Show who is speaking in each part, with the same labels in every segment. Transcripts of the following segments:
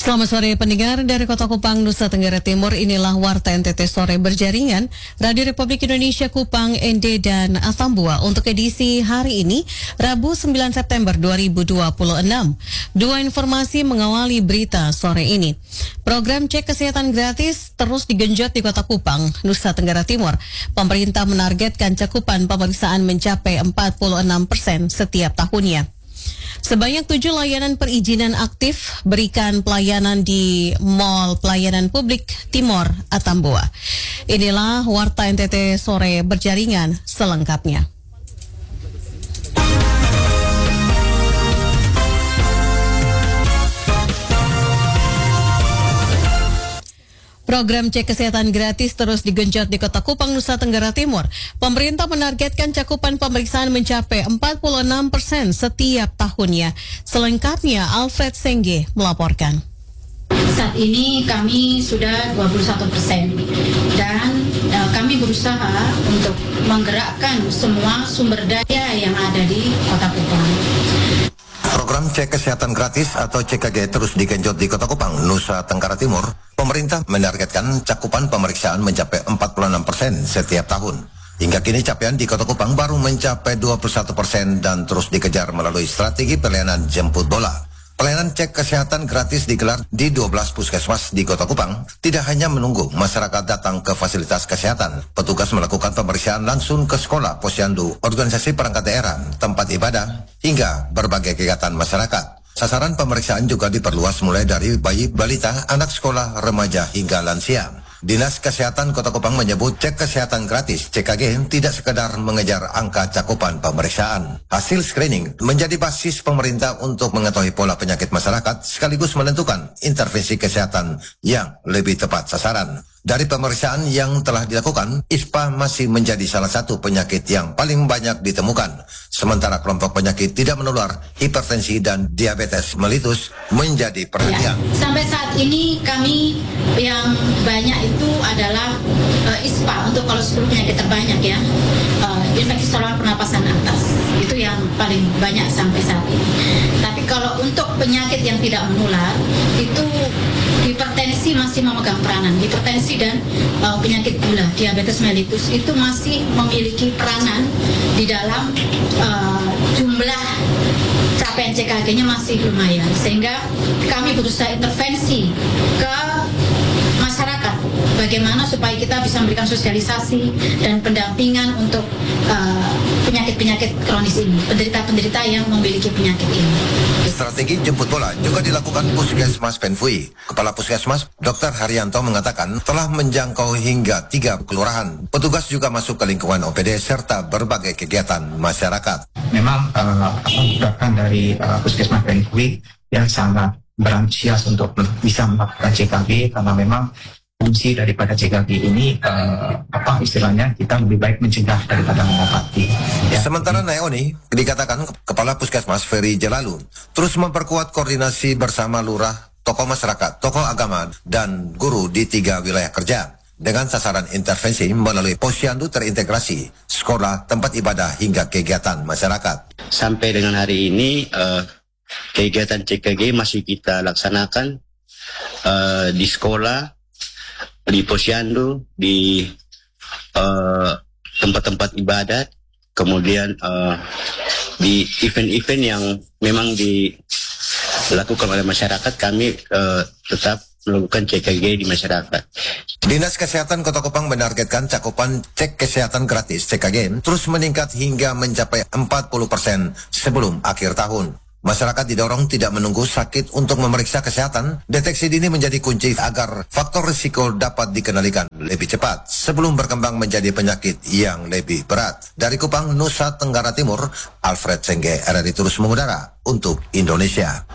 Speaker 1: Selamat sore pendengar dari Kota Kupang, Nusa Tenggara Timur. Inilah Warta NTT Sore Berjaringan Radio Republik Indonesia Kupang, ND dan Atambua untuk edisi hari ini, Rabu 9 September 2026. Dua informasi mengawali berita sore ini. Program cek kesehatan gratis terus digenjot di Kota Kupang, Nusa Tenggara Timur. Pemerintah menargetkan cakupan pemeriksaan mencapai 46% setiap tahunnya. Sebanyak 7 layanan perizinan aktif berikan pelayanan di Mall Pelayanan Publik Timor Atambua. Inilah Warta NTT Sore Berjaringan selengkapnya. Program cek kesehatan gratis terus digenjot di Kota Kupang, Nusa Tenggara Timur. Pemerintah menargetkan cakupan pemeriksaan mencapai 46% setiap tahunnya. Selengkapnya, Alfred Sengge melaporkan.
Speaker 2: Saat ini kami sudah 21% dan kami berusaha untuk menggerakkan semua sumber daya yang ada di Kota Kupang.
Speaker 3: Program cek kesehatan gratis atau CKG terus digenjot di Kota Kupang, Nusa Tenggara Timur. Pemerintah menargetkan cakupan pemeriksaan mencapai 46% setiap tahun. Hingga kini capaian di Kota Kupang baru mencapai 21% dan terus dikejar melalui strategi pelayanan jemput bola. Pelayanan cek kesehatan gratis digelar di 12 puskesmas di Kota Kupang. Tidak hanya menunggu masyarakat datang ke fasilitas kesehatan, petugas melakukan pemeriksaan langsung ke sekolah, posyandu, organisasi perangkat daerah, tempat ibadah, hingga berbagai kegiatan masyarakat. Sasaran pemeriksaan juga diperluas mulai dari bayi, balita, anak sekolah, remaja, hingga lansia. Dinas Kesehatan Kota Kupang menyebut cek kesehatan gratis CKG tidak sekedar mengejar angka cakupan pemeriksaan. Hasil screening menjadi basis pemerintah untuk mengetahui pola penyakit masyarakat sekaligus menentukan intervensi kesehatan yang lebih tepat sasaran. Dari pemeriksaan yang telah dilakukan, ISPA masih menjadi salah satu penyakit yang paling banyak ditemukan. Sementara kelompok penyakit tidak menular, hipertensi dan diabetes mellitus menjadi perhatian.
Speaker 2: Sampai saat ini kami yang banyak itu adalah ISPA untuk kalau 10 penyakit terbanyak ya. Infeksi saluran pernapasan atas itu yang paling banyak sampai saat ini. Tapi kalau untuk penyakit yang tidak menular itu hipertensi masih memegang peranan. Hipertensi dan penyakit gula, diabetes mellitus itu masih memiliki peranan di dalam jumlah capaian CKG-nya masih lumayan. Sehingga kami berusaha intervensi ke masyarakat bagaimana supaya kita bisa memberikan sosialisasi dan pendampingan untuk penyakit-penyakit kronis ini, penderita-penderita yang memiliki penyakit ini.
Speaker 3: Strategi jemput bola juga dilakukan Puskesmas Penfui. Kepala Puskesmas, Dr. Haryanto mengatakan telah menjangkau hingga 3 kelurahan. Petugas juga masuk ke lingkungan OPD serta berbagai kegiatan masyarakat.
Speaker 4: Memang gerakan dari Puskesmas Penfui yang sangat berantusias untuk bisa melakukan CKG karena memang fungsi daripada CKG ini istilahnya kita lebih baik mencegah daripada mengobati. Ya.
Speaker 3: Sementara Naeoni dikatakan Kepala Puskesmas Ferry Jalalu terus memperkuat koordinasi bersama lurah, tokoh masyarakat, tokoh agama dan guru di 3 wilayah kerja dengan sasaran intervensi melalui posyandu terintegrasi, sekolah, tempat ibadah hingga kegiatan masyarakat.
Speaker 5: Sampai dengan hari ini kegiatan CKG masih kita laksanakan di sekolah, di posyandu, di tempat-tempat ibadat, kemudian di event-event yang memang dilakukan oleh masyarakat, kami tetap melakukan CKG di masyarakat.
Speaker 3: Dinas Kesehatan Kota Kupang menargetkan cakupan cek kesehatan gratis CKG terus meningkat hingga mencapai 40% sebelum akhir tahun. Masyarakat didorong tidak menunggu sakit untuk memeriksa kesehatan. Deteksi dini menjadi kunci agar faktor risiko dapat dikendalikan lebih cepat sebelum berkembang menjadi penyakit yang lebih berat. Dari Kupang, Nusa Tenggara Timur, Alfred Sengge, RRI terus mengudara untuk Indonesia.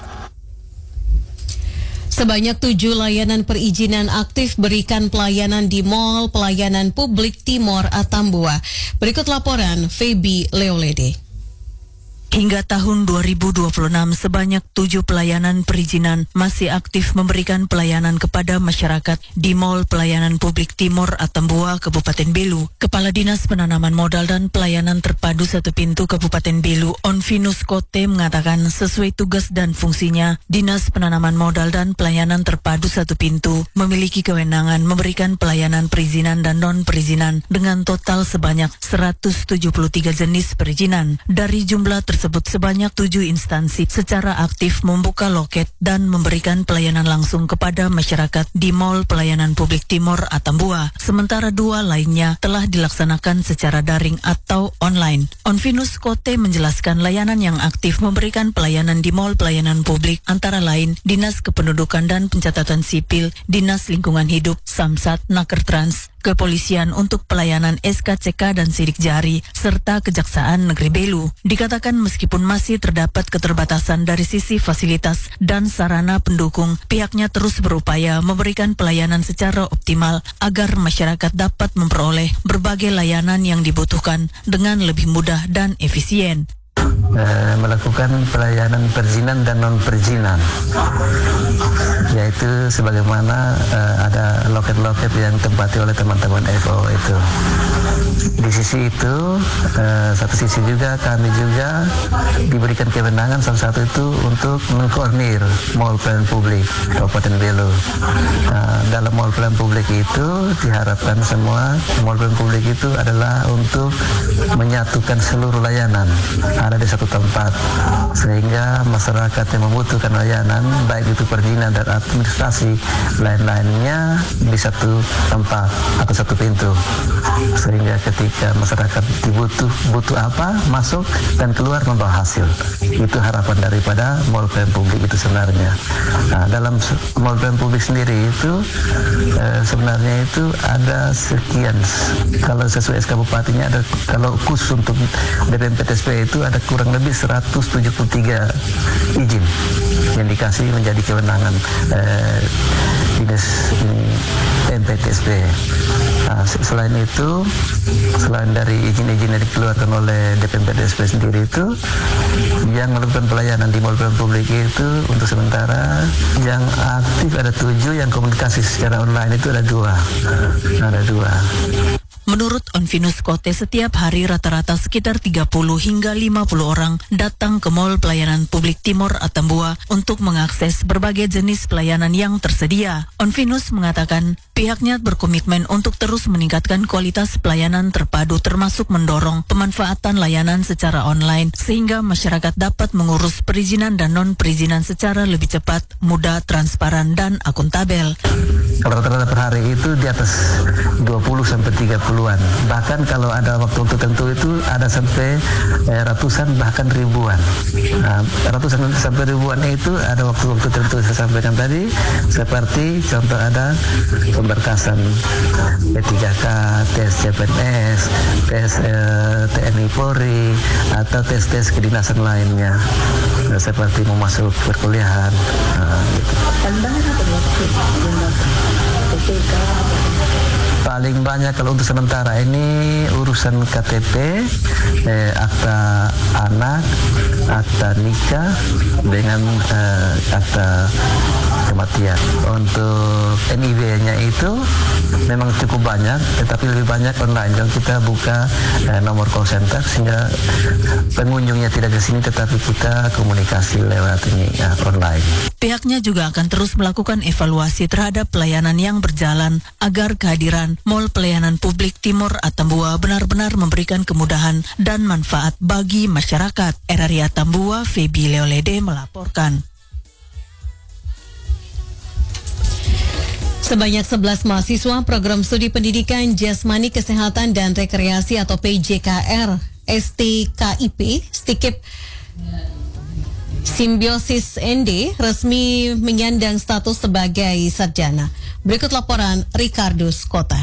Speaker 1: Sebanyak 7 layanan perizinan aktif berikan pelayanan di Mall Pelayanan Publik Timor Atambua. Berikut laporan Feby Leolede.
Speaker 6: Hingga tahun 2026, sebanyak 7 pelayanan perizinan masih aktif memberikan pelayanan kepada masyarakat di Mall Pelayanan Publik Timur Atambua, Kabupaten Belu. Kepala Dinas Penanaman Modal dan Pelayanan Terpadu Satu Pintu Kabupaten Belu, Onfinus Kote, mengatakan sesuai tugas dan fungsinya, Dinas Penanaman Modal dan Pelayanan Terpadu Satu Pintu memiliki kewenangan memberikan pelayanan perizinan dan non-perizinan dengan total sebanyak 173 jenis perizinan. Dari jumlah tersebut, sebanyak 7 instansi secara aktif membuka loket dan memberikan pelayanan langsung kepada masyarakat di Mall Pelayanan Publik Timur Atambua. Sementara 2 lainnya telah dilaksanakan secara daring atau online. Onfinus Kote menjelaskan layanan yang aktif memberikan pelayanan di Mall Pelayanan Publik antara lain Dinas Kependudukan dan Pencatatan Sipil, Dinas Lingkungan Hidup, Samsat, Nakertrans, Kepolisian untuk pelayanan SKCK dan Sidik Jari, serta Kejaksaan Negeri Belu. Dikatakan meskipun masih terdapat keterbatasan dari sisi fasilitas dan sarana pendukung, pihaknya terus berupaya memberikan pelayanan secara optimal agar masyarakat dapat memperoleh berbagai layanan yang dibutuhkan dengan lebih mudah dan efisien.
Speaker 7: Melakukan pelayanan perizinan dan non-perizinan, yaitu sebagaimana ada loket-loket yang ditempati oleh teman-teman FO itu. Di sisi itu, satu sisi juga kami juga diberikan kewenangan salah satu itu untuk mengkoordinir Mall Pelayanan Publik Kabupaten Belu. Dalam Mall Pelayanan Publik itu diharapkan semua Mall Pelayanan Publik itu adalah untuk menyatukan seluruh layanan ada di satu tempat, sehingga masyarakat yang membutuhkan layanan baik itu perizinan dan administrasi lain-lainnya di satu tempat atau satu pintu, sehingga ketika masyarakat butuh apa masuk dan keluar membawa hasil. Itu harapan daripada Mall Pelayanan Publik itu sebenarnya. Dalam Mall Pelayanan Publik sendiri itu sebenarnya itu ada sekian, kalau sesuai SK Bupatinya ada, kalau khusus untuk DPMPTSP itu ada kurang lebih 173 izin yang dikasih menjadi kewenangan Dinas MPTSP. Selain itu, selain dari izin-izin yang dikeluarkan oleh DPMPTSP sendiri itu, yang melakukan pelayanan di Mall Pelayanan Publik itu untuk sementara yang aktif ada 7, yang komunikasi secara online itu ada 2. Ada 2.
Speaker 6: Menurut Onfinus Kote, setiap hari rata-rata sekitar 30 hingga 50 orang datang ke Mall Pelayanan Publik Timur Atambua untuk mengakses berbagai jenis pelayanan yang tersedia. Onfinus mengatakan pihaknya berkomitmen untuk terus meningkatkan kualitas pelayanan terpadu, termasuk mendorong pemanfaatan layanan secara online sehingga masyarakat dapat mengurus perizinan dan non-perizinan secara lebih cepat, mudah, transparan, dan akuntabel.
Speaker 7: Kalau rata-rata per hari itu di atas 20-30-an. Bahkan kalau ada waktu-waktu tertentu itu ada sampai ratusan bahkan ribuan. Ratusan sampai ribuan itu ada waktu-waktu tertentu saya sampaikan tadi, seperti contoh ada pemberkasan P3K, tes CPNS, tes TNI Polri, atau tes-tes kedinasan lainnya, seperti mau masuk perkuliahan. Gitu. Paling banyak kalau untuk sementara ini urusan KTP, akta anak, akta nikah, dengan akta kematian. Untuk NIW-nya itu memang cukup banyak, tetapi lebih banyak online. Kalau kita buka nomor call center sehingga pengunjungnya tidak ke sini, tetapi kita komunikasi lewat ini online.
Speaker 6: Pihaknya juga akan terus melakukan evaluasi terhadap pelayanan yang berjalan agar kehadiran Mall Pelayanan Publik Timur Atambua benar-benar memberikan kemudahan dan manfaat bagi masyarakat. RRI Atambua, Febi Leolede melaporkan.
Speaker 1: Sebanyak 11 mahasiswa program studi pendidikan jasmani kesehatan dan rekreasi atau PJKR STKIP Simbiosis ND resmi menyandang status sebagai sarjana. Berikut laporan Ricardus Kota.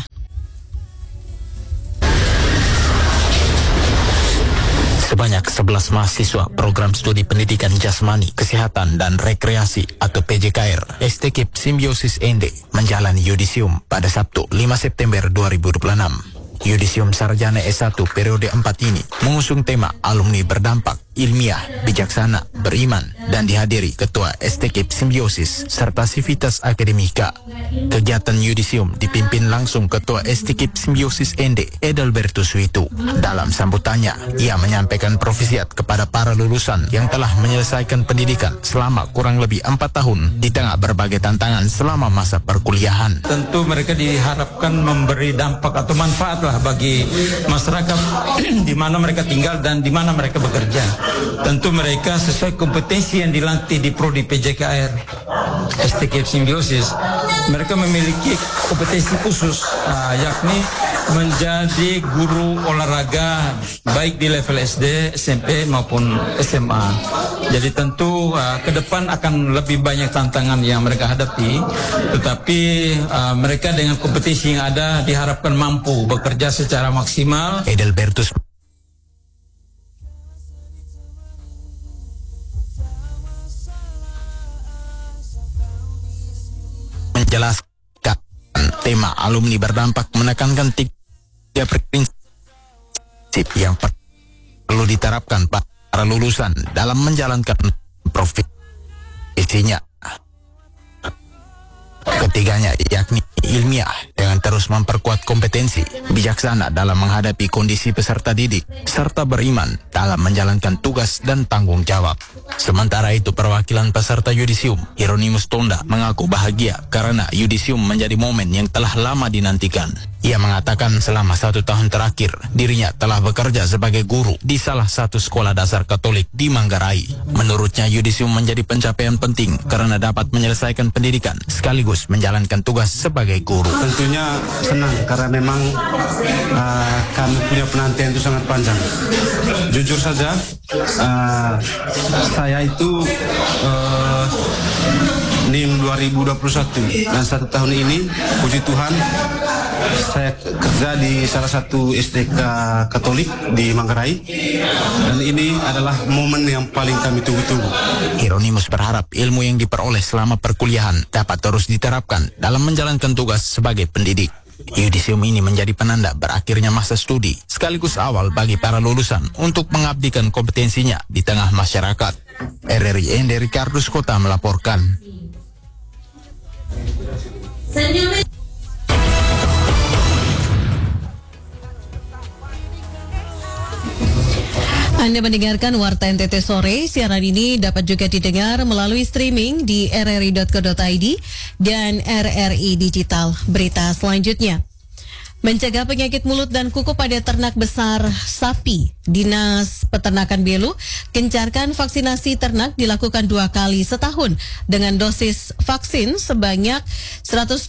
Speaker 8: Sebanyak 11 mahasiswa program studi pendidikan jasmani, kesehatan dan rekreasi atau PJKR STKIP Simbiosis ND menjalani yudisium pada Sabtu 5 September 2026. Yudisium Sarjana S1 periode 4 ini mengusung tema alumni berdampak ilmiah, bijaksana, beriman, dan dihadiri Ketua STKIP Simbiosis serta Sivitas Akademika. Kegiatan yudisium dipimpin langsung Ketua STKIP Simbiosis Ende, Edelbertus Witu. Dalam sambutannya, ia menyampaikan profisiat kepada para lulusan yang telah menyelesaikan pendidikan selama kurang lebih 4 tahun di tengah berbagai tantangan selama masa perkuliahan.
Speaker 9: Tentu mereka diharapkan memberi dampak atau manfaat lah bagi masyarakat di mana mereka tinggal dan di mana mereka bekerja. Tentu mereka sesuai kompetensi yang dilatih di Prodi PJKR STKIP Simbiosis, mereka memiliki kompetensi khusus, yakni menjadi guru olahraga baik di level SD, SMP maupun SMA. Jadi tentu ke depan akan lebih banyak tantangan yang mereka hadapi, tetapi mereka dengan kompetensi yang ada diharapkan mampu bekerja secara maksimal.
Speaker 8: Edelbertus menjelaskan tema alumni berdampak, menekankan 3 prinsip yang perlu diterapkan para lulusan dalam menjalankan profesinya. Ketiganya yakni ilmiah dengan terus memperkuat kompetensi, bijaksana dalam menghadapi kondisi peserta didik, serta beriman dalam menjalankan tugas dan tanggung jawab. Sementara itu, perwakilan peserta yudisium, Hieronymus Tonda, mengaku bahagia karena yudisium menjadi momen yang telah lama dinantikan. Ia mengatakan selama 1 tahun terakhir, dirinya telah bekerja sebagai guru di salah satu sekolah dasar Katolik di Manggarai. Menurutnya, yudisium menjadi pencapaian penting karena dapat menyelesaikan pendidikan sekaligus menjalankan tugas sebagai guru.
Speaker 10: Tentunya senang karena memang kami punya penantian itu sangat panjang. Jujur saja, saya itu NIM 2021 dan 1 tahun ini, puji Tuhan, saya kerja di salah satu STK Katolik di Manggarai, dan ini adalah momen yang paling kami tunggu-tunggu.
Speaker 8: Hieronymus berharap ilmu yang diperoleh selama perkuliahan dapat terus diterapkan dalam menjalankan tugas sebagai pendidik. Yudisium ini menjadi penanda berakhirnya masa studi, sekaligus awal bagi para lulusan untuk mengabdikan kompetensinya di tengah masyarakat. RRI Ende Ricardus Kota melaporkan.
Speaker 1: Anda mendengarkan Warta NTT Sore. Siaran ini dapat juga didengar melalui streaming di rri.co.id dan RRI Digital. Berita selanjutnya. Mencegah penyakit mulut dan kuku pada ternak besar sapi, Dinas Peternakan Belu gencarkan vaksinasi ternak dilakukan 2 kali setahun dengan dosis vaksin sebanyak 120.000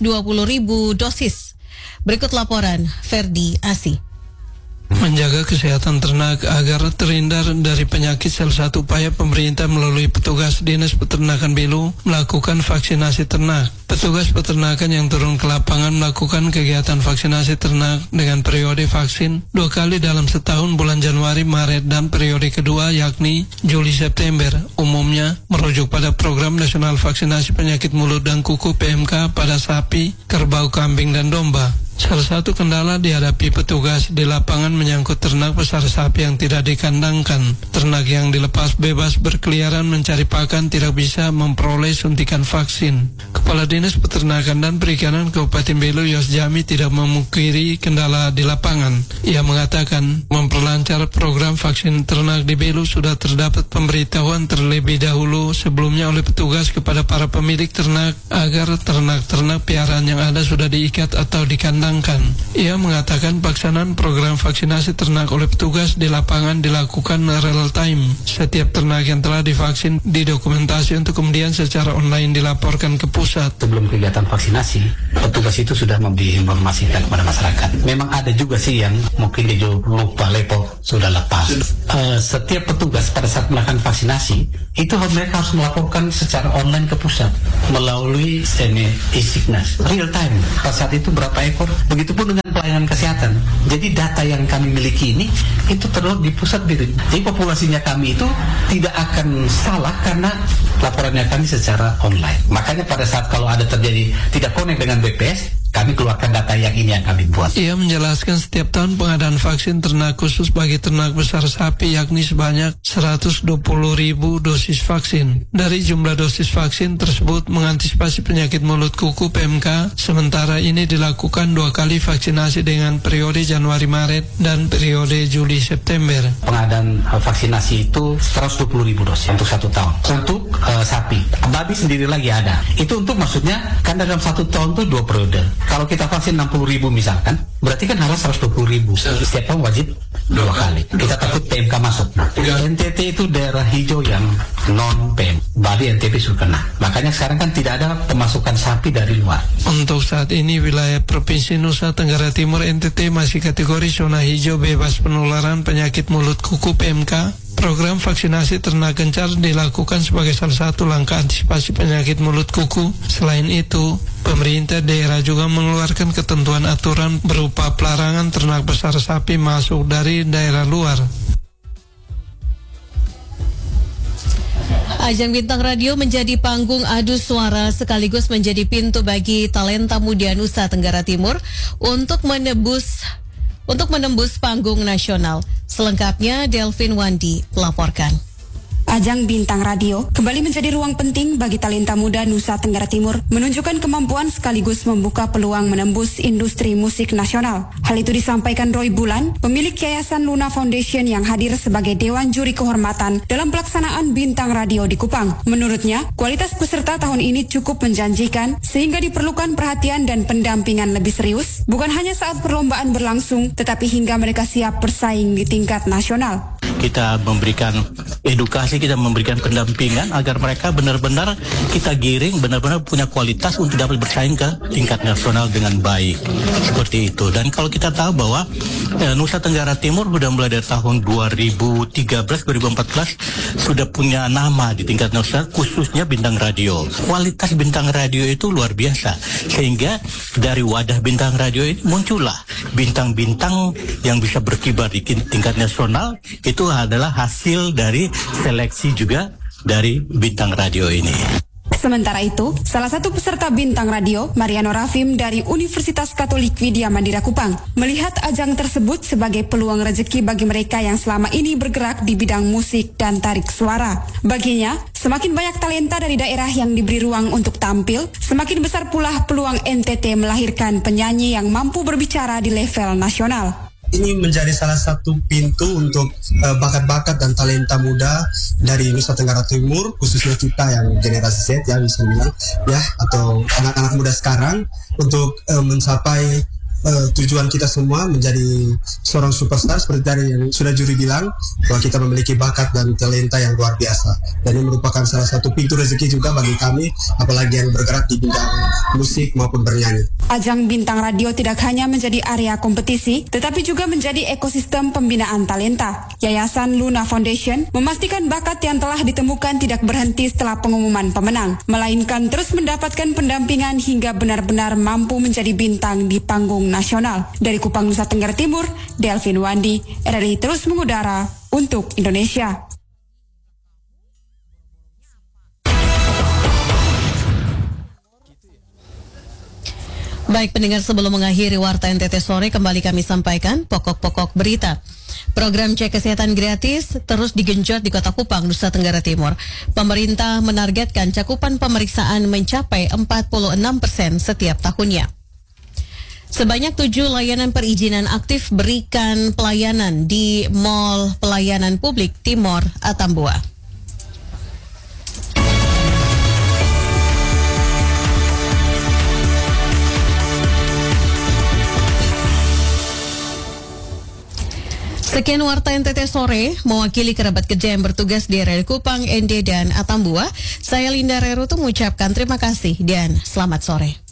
Speaker 1: dosis. Berikut laporan Ferdi Asi.
Speaker 11: Menjaga kesehatan ternak agar terhindar dari penyakit, salah satu upaya pemerintah melalui petugas Dinas Peternakan Belu melakukan vaksinasi ternak. Petugas peternakan yang turun ke lapangan melakukan kegiatan vaksinasi ternak dengan periode vaksin 2 kali dalam setahun, bulan Januari, Maret, dan periode kedua yakni Juli, September. Umumnya merujuk pada Program Nasional Vaksinasi Penyakit Mulut dan Kuku PMK pada sapi, kerbau, kambing, dan domba. Salah satu kendala dihadapi petugas di lapangan menyangkut ternak besar sapi yang tidak dikandangkan. Ternak yang dilepas bebas berkeliaran mencari pakan tidak bisa memperoleh suntikan vaksin. Kepala Dinas Peternakan dan Perikanan Kabupaten Belu, Yos Jami, tidak memungkiri kendala di lapangan. Ia mengatakan memperlancar program vaksin ternak di Belu sudah terdapat pemberitahuan terlebih dahulu sebelumnya oleh petugas kepada para pemilik ternak agar ternak-ternak piaraan yang ada sudah diikat atau dikandangkan. Ia mengatakan pelaksanaan program vaksinasi ternak oleh petugas di lapangan dilakukan real time. Setiap ternak yang telah divaksin didokumentasi untuk kemudian secara online dilaporkan ke pusat.
Speaker 12: Sebelum kegiatan vaksinasi, petugas itu sudah menginformasikan kepada masyarakat. Memang ada juga sih yang mungkin dia lupa lepo sudah lepas. Setiap petugas pada saat melakukan vaksinasi itu mereka harus melaporkan secara online ke pusat melalui e-Signas real time. Pada saat itu berapa ekor? Begitupun dengan pelayanan kesehatan. Jadi data yang kami miliki ini itu terlalu di pusat gitu. Jadi populasinya kami itu tidak akan salah karena laporannya kami secara online. Makanya pada saat kalau ada terjadi tidak connect dengan BPS, kami keluarkan data yang ini yang kami buat.
Speaker 11: Ia menjelaskan setiap tahun pengadaan vaksin ternak khusus bagi ternak besar sapi yakni sebanyak 120.000 dosis vaksin. Dari jumlah dosis vaksin tersebut mengantisipasi penyakit mulut kuku PMK, sementara ini dilakukan 2 kali vaksinasi dengan periode Januari-Maret dan periode Juli-September.
Speaker 12: Pengadaan vaksinasi itu 120.000 dosis untuk 1 tahun. Untuk sapi, babi sendiri lagi ada. Itu untuk maksudnya kan dalam 1 tahun itu 2 periode. Kalau kita vaksin 60.000 misalkan, berarti kan harus 120.000. Setiap tahun wajib 2 kali. Kita takut PMK masuk. NTT itu daerah hijau yang non PM. Bali NTT sudah kena. Makanya sekarang kan tidak ada pemasukan sapi dari luar.
Speaker 11: Untuk saat ini wilayah Provinsi Nusa Tenggara Timur NTT masih kategori zona hijau bebas penularan penyakit mulut kuku PMK. Program vaksinasi ternak gencar dilakukan sebagai salah satu langkah antisipasi penyakit mulut kuku. Selain itu, pemerintah daerah juga mengeluarkan ketentuan aturan berupa pelarangan ternak besar sapi masuk dari daerah luar.
Speaker 1: Ajang Bintang Radio menjadi panggung adu suara sekaligus menjadi pintu bagi talenta muda Nusa Tenggara Timur untuk menembus panggung nasional. Selengkapnya Delvin Wandi melaporkan.
Speaker 13: Ajang Bintang Radio kembali menjadi ruang penting bagi talenta muda Nusa Tenggara Timur menunjukkan kemampuan sekaligus membuka peluang menembus industri musik nasional. Hal itu disampaikan Roy Bulan, pemilik Yayasan Luna Foundation yang hadir sebagai Dewan Juri Kehormatan dalam pelaksanaan Bintang Radio di Kupang. Menurutnya, kualitas peserta tahun ini cukup menjanjikan sehingga diperlukan perhatian dan pendampingan lebih serius, bukan hanya saat perlombaan berlangsung, tetapi hingga mereka siap bersaing di tingkat nasional.
Speaker 14: Kita memberikan edukasi, kita memberikan pendampingan agar mereka benar-benar kita giring, benar-benar punya kualitas untuk dapat bersaing ke tingkat nasional dengan baik. Seperti itu. Dan kalau kita tahu bahwa Nusa Tenggara Timur sudah mulai dari tahun 2013-2014 sudah punya nama di tingkat nasional, khususnya Bintang Radio. Kualitas Bintang Radio itu luar biasa. Sehingga dari wadah Bintang Radio ini muncullah bintang-bintang yang bisa berkibar di tingkat nasional. Itu adalah hasil dari seleksi juga dari Bintang Radio ini.
Speaker 13: Sementara itu, salah satu peserta Bintang Radio, Mariano Rafim dari Universitas Katolik Widya Mandira Kupang, melihat ajang tersebut sebagai peluang rezeki bagi mereka yang selama ini bergerak di bidang musik dan tarik suara. Baginya, semakin banyak talenta dari daerah yang diberi ruang untuk tampil, semakin besar pula peluang NTT melahirkan penyanyi yang mampu berbicara di level nasional.
Speaker 15: Ini menjadi salah satu pintu untuk bakat-bakat dan talenta muda dari Nusa Tenggara Timur, khususnya kita yang generasi Z ya bisa bilang ya, atau anak-anak muda sekarang untuk mencapai tujuan kita semua menjadi seorang superstar seperti tadi yang sudah juri bilang bahwa kita memiliki bakat dan talenta yang luar biasa, dan ini merupakan salah satu pintu rezeki juga bagi kami, apalagi yang bergerak di bidang musik maupun bernyanyi.
Speaker 13: Ajang Bintang Radio tidak hanya menjadi area kompetisi, tetapi juga menjadi ekosistem pembinaan talenta. Yayasan Luna Foundation memastikan bakat yang telah ditemukan tidak berhenti setelah pengumuman pemenang, melainkan terus mendapatkan pendampingan hingga benar-benar mampu menjadi bintang di panggung nasional. Dari Kupang, Nusa Tenggara Timur, Delvin Wandi, RRI terus mengudara untuk Indonesia.
Speaker 1: Baik pendengar, sebelum mengakhiri Warta NTT Sore, kembali kami sampaikan pokok-pokok berita. Program cek kesehatan gratis terus digenjot di Kota Kupang, Nusa Tenggara Timur. Pemerintah menargetkan cakupan pemeriksaan mencapai 46% setiap tahunnya. Sebanyak 7 layanan perizinan aktif berikan pelayanan di Mall Pelayanan Publik Timor Atambua. Sekian Warta NTT Sore, mewakili kerabat kerja yang bertugas di RRI Kupang, ND, dan Atambua, saya Linda Rerutu mengucapkan terima kasih dan selamat sore.